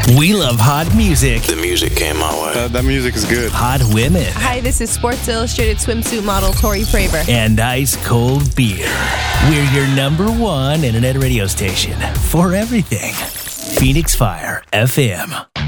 We love hot music. The music came my way. That music is good. Hot women. Hi, this is Sports Illustrated swimsuit model Tori Fraver. And ice cold beer. We're your number one internet radio station for everything. Phoenix Fire FM.